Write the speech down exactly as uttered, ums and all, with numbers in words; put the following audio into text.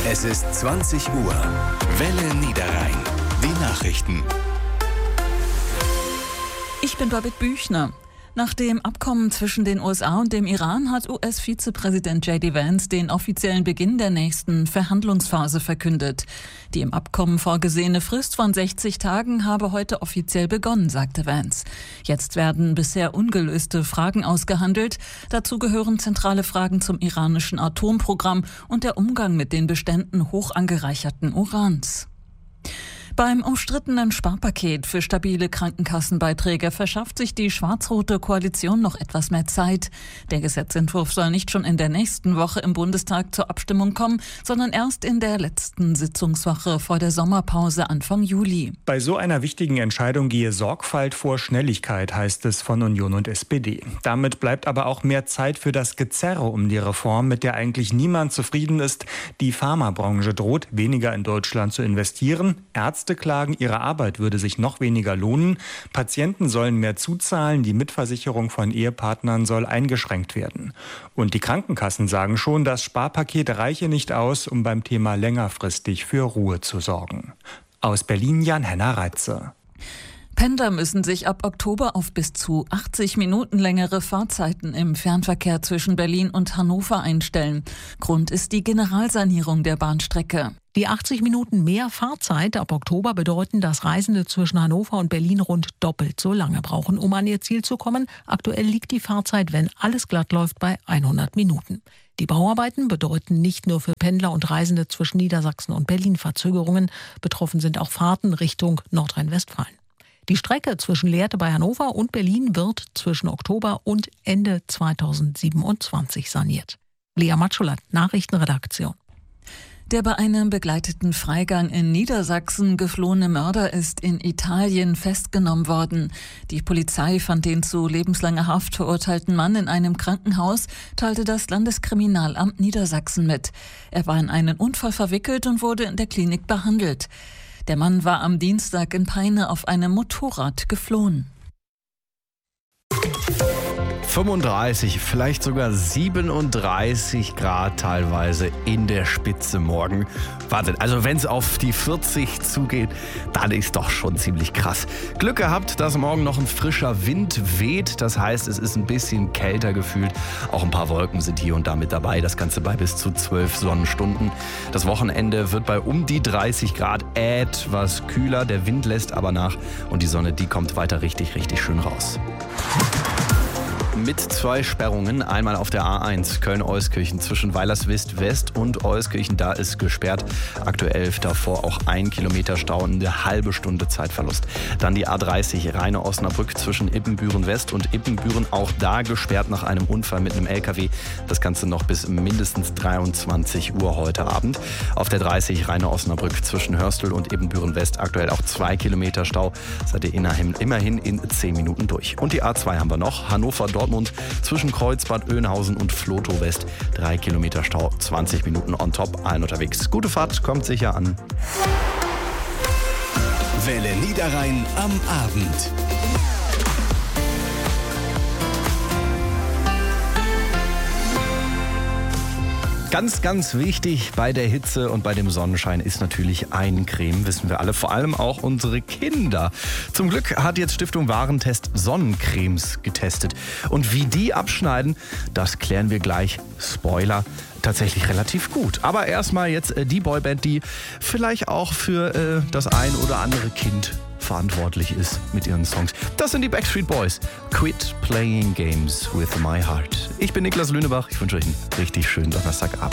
Es ist zwanzig Uhr. Welle Niederrhein. Die Nachrichten. Ich bin Babette Büchner. Nach dem Abkommen zwischen den U S A und dem Iran hat U S-Vizepräsident J D Vance den offiziellen Beginn der nächsten Verhandlungsphase verkündet. Die im Abkommen vorgesehene Frist von sechzig Tagen habe heute offiziell begonnen, sagte Vance. Jetzt werden bisher ungelöste Fragen ausgehandelt. Dazu gehören zentrale Fragen zum iranischen Atomprogramm und der Umgang mit den Beständen hoch angereicherten Urans. Beim umstrittenen Sparpaket für stabile Krankenkassenbeiträge verschafft sich die schwarz-rote Koalition noch etwas mehr Zeit. Der Gesetzentwurf soll nicht schon in der nächsten Woche im Bundestag zur Abstimmung kommen, sondern erst in der letzten Sitzungswoche vor der Sommerpause Anfang Juli. Bei so einer wichtigen Entscheidung gehe Sorgfalt vor Schnelligkeit, heißt es von Union und S P D. Damit bleibt aber auch mehr Zeit für das Gezerre um die Reform, mit der eigentlich niemand zufrieden ist. Die Pharmabranche droht, weniger in Deutschland zu investieren. Ärzte klagen, ihre Arbeit würde sich noch weniger lohnen. Patienten sollen mehr zuzahlen, die Mitversicherung von Ehepartnern soll eingeschränkt werden. Und die Krankenkassen sagen schon, das Sparpaket reiche nicht aus, um beim Thema längerfristig für Ruhe zu sorgen. Aus Berlin Jan-Henner Reitze. Pendler müssen sich ab Oktober auf bis zu achtzig Minuten längere Fahrzeiten im Fernverkehr zwischen Berlin und Hannover einstellen. Grund ist die Generalsanierung der Bahnstrecke. Die achtzig Minuten mehr Fahrzeit ab Oktober bedeuten, dass Reisende zwischen Hannover und Berlin rund doppelt so lange brauchen, um an ihr Ziel zu kommen. Aktuell liegt die Fahrzeit, wenn alles glatt läuft, bei hundert Minuten. Die Bauarbeiten bedeuten nicht nur für Pendler und Reisende zwischen Niedersachsen und Berlin Verzögerungen. Betroffen sind auch Fahrten Richtung Nordrhein-Westfalen. Die Strecke zwischen Lehrte bei Hannover und Berlin wird zwischen Oktober und Ende zweitausendsiebenundzwanzig saniert. Lea Matschulat, Nachrichtenredaktion. Der bei einem begleiteten Freigang in Niedersachsen geflohene Mörder ist in Italien festgenommen worden. Die Polizei fand den zu lebenslanger Haft verurteilten Mann in einem Krankenhaus, teilte das Landeskriminalamt Niedersachsen mit. Er war in einen Unfall verwickelt und wurde in der Klinik behandelt. Der Mann war am Dienstag in Peine auf einem Motorrad geflohen. fünfunddreißig, vielleicht sogar siebenunddreißig Grad teilweise in der Spitze morgen. Wahnsinn, also wenn es auf die vierzig zugeht, dann ist doch schon ziemlich krass. Glück gehabt, dass morgen noch ein frischer Wind weht. Das heißt, es ist ein bisschen kälter gefühlt. Auch ein paar Wolken sind hier und da mit dabei. Das Ganze bei bis zu zwölf Sonnenstunden. Das Wochenende wird bei um die dreißig Grad etwas kühler. Der Wind lässt aber nach und die Sonne, die kommt weiter richtig, richtig schön raus. Mit zwei Sperrungen, einmal auf der A eins Köln-Euskirchen zwischen Weilerswist West und Euskirchen, da ist gesperrt. Aktuell davor auch ein Kilometer Stau und eine halbe Stunde Zeitverlust. Dann die A dreißig Rheine-Osnabrück zwischen Ippenbüren West und Ippenbüren, auch da gesperrt nach einem Unfall mit einem L K W. Das Ganze noch bis mindestens dreiundzwanzig Uhr heute Abend. Auf der dreißig Rheine-Osnabrück zwischen Hörstel und Ippenbüren West aktuell auch zwei Kilometer Stau. Seid ihr immerhin in zehn Minuten durch. Und die A zwei haben wir noch, Hannover-Dortmund zwischen Kreuzbad Oeynhausen und Flotow West. Drei Kilometer Stau, zwanzig Minuten on top, allen unterwegs. Gute Fahrt, kommt sicher an. Welle Niederrhein am Abend. Ganz, ganz wichtig bei der Hitze und bei dem Sonnenschein ist natürlich Eincreme, wissen wir alle, vor allem auch unsere Kinder. Zum Glück hat jetzt Stiftung Warentest Sonnencremes getestet. Und wie die abschneiden, das klären wir gleich. Spoiler, tatsächlich relativ gut. Aber erstmal jetzt äh, die Boyband, die vielleicht auch für äh, das ein oder andere Kind verantwortlich ist mit ihren Songs. Das sind die Backstreet Boys. Quit playing games with my heart. Ich bin Niklas Lünebach. Ich wünsche euch einen richtig schönen Donnerstagabend.